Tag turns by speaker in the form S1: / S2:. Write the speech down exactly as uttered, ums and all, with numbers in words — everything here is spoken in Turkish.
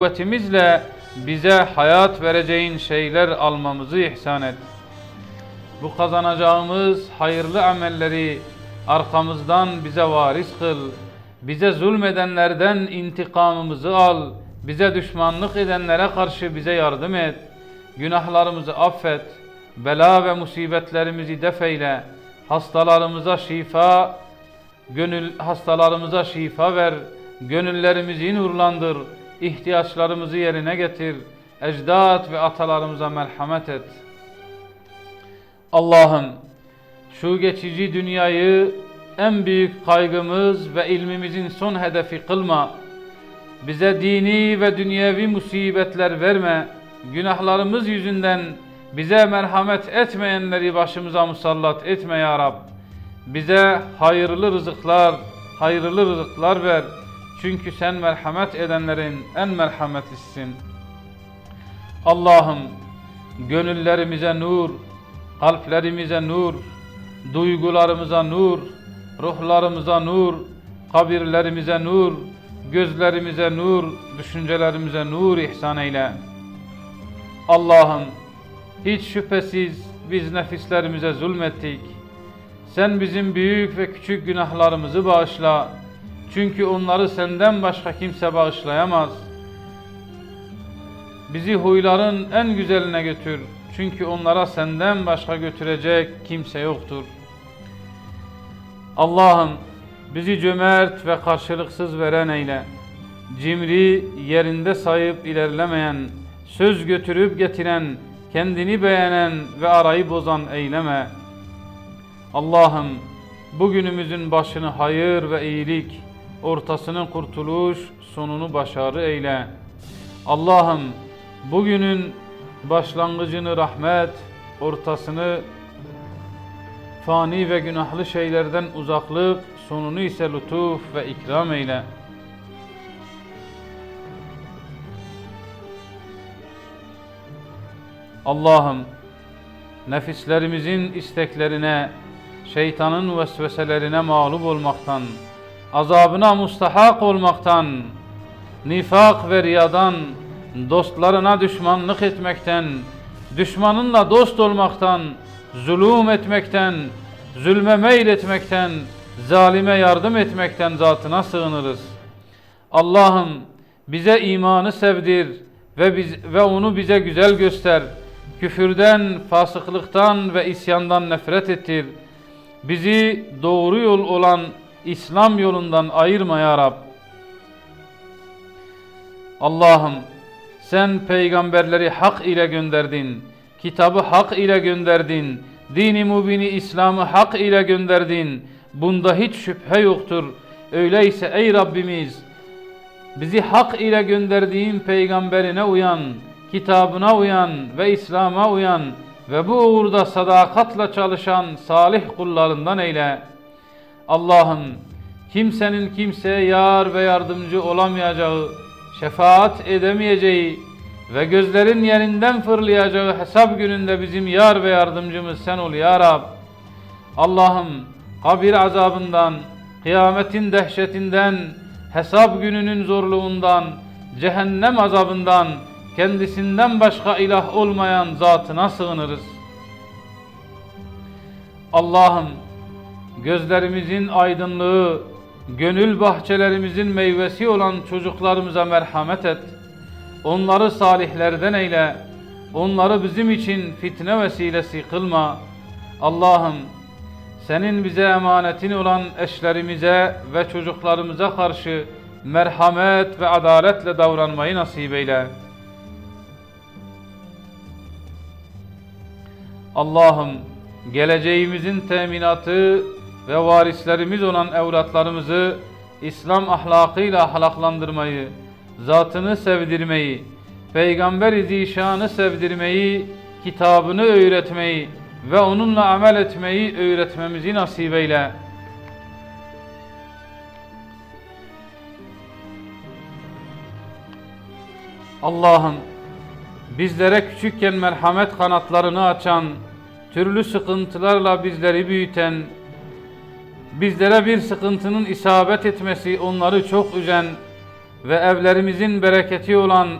S1: kuvvetimizle bize hayat vereceğin şeyler almamızı ihsan et. Bu kazanacağımız hayırlı amelleri arkamızdan bize varis kıl. Bize zulmedenlerden intikamımızı al. Bize düşmanlık edenlere karşı bize yardım et. Günahlarımızı affet. Bela ve musibetlerimizi def eyle. Hastalarımıza şifa, gönül hastalarımıza şifa ver. Gönüllerimizi nurlandır. İhtiyaçlarımızı yerine getir. Ecdat ve atalarımıza merhamet et. Allah'ım, şu geçici dünyayı en büyük kaygımız ve ilmimizin son hedefi kılma. Bize dini ve dünyevi musibetler verme. Günahlarımız yüzünden bize merhamet etmeyenleri başımıza musallat etme ya Rab. Bize hayırlı rızıklar, hayırlı rızıklar ver. Çünkü sen merhamet edenlerin en merhametlisisin. Allah'ım, gönüllerimize nur, kalplerimize nur, duygularımıza nur, ruhlarımıza nur, kabirlerimize nur, gözlerimize nur, düşüncelerimize nur ihsan eyle. Allah'ım, hiç şüphesiz biz nefislerimize zulmettik. Sen bizim büyük ve küçük günahlarımızı bağışla. Çünkü onları senden başka kimse bağışlayamaz. Bizi huyların en güzeline götür. Çünkü onlara senden başka götürecek kimse yoktur. Allah'ım, bizi cömert ve karşılıksız veren eyle. Cimri, yerinde sayıp ilerlemeyen, söz götürüp getiren, kendini beğenen ve arayı bozan eyleme. Allah'ım, bugünümüzün başını hayır ve iyilik, ortasını kurtuluş, sonunu başarı eyle. Allah'ım, bugünün başlangıcını rahmet, ortasını fani ve günahlı şeylerden uzaklık, sonunu ise lütuf ve ikram eyle. Allah'ım, nefislerimizin isteklerine, şeytanın vesveselerine mağlup olmaktan, azabına mustahak olmaktan, nifak ve riyadan, dostlarına düşmanlık etmekten, düşmanınla dost olmaktan, zulüm etmekten, zulme meyletmekten, zalime yardım etmekten zatına sığınırız. Allah'ım, bize imanı sevdir ve biz ve onu bize güzel göster. Küfürden, fasıklıktan ve isyandan nefret ettir. Bizi doğru yol olan İslam yolundan ayırma ya Rab. Allah'ım, sen peygamberleri hak ile gönderdin. Kitabı hak ile gönderdin. Dini mübini İslam'ı hak ile gönderdin. Bunda hiç şüphe yoktur. Öyleyse ey Rabbimiz, bizi hak ile gönderdiğin peygamberine uyan, kitabına uyan ve İslam'a uyan ve bu uğurda sadakatle çalışan salih kullarından eyle. Allah'ım, kimsenin kimseye yar ve yardımcı olamayacağı, şefaat edemeyeceği ve gözlerin yerinden fırlayacağı hesap gününde bizim yar ve yardımcımız sen ol ya Rab. Allah'ım, kabir azabından, kıyametin dehşetinden, hesap gününün zorluğundan, cehennem azabından, kendisinden başka ilah olmayan zatına sığınırız. Allah'ım, gözlerimizin aydınlığı, gönül bahçelerimizin meyvesi olan çocuklarımıza merhamet et. Onları salihlerden eyle. Onları bizim için fitne vesilesi kılma. Allah'ım, senin bize emanetin olan eşlerimize ve çocuklarımıza karşı merhamet ve adaletle davranmayı nasip eyle. Allah'ım, geleceğimizin teminatı ve varislerimiz olan evlatlarımızı İslam ahlakıyla ahlaklandırmayı, zatını sevdirmeyi, Peygamber-i Zişan'ı sevdirmeyi, kitabını öğretmeyi ve onunla amel etmeyi öğretmemizi nasip eyle. Allah'ım, bizlere küçükken merhamet kanatlarını açan, türlü sıkıntılarla bizleri büyüten, bizlere bir sıkıntının isabet etmesi onları çok üzen ve evlerimizin bereketi olan